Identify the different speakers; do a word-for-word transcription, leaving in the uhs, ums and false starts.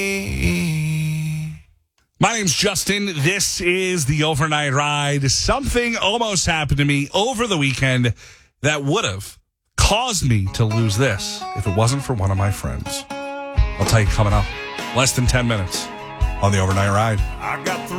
Speaker 1: My name's Justin. This is the Overnight Ride. Something almost happened to me over the weekend that would have caused me to lose this if it wasn't for one of my friends. I'll tell you coming up. Less than ten minutes on the Overnight Ride.
Speaker 2: I got three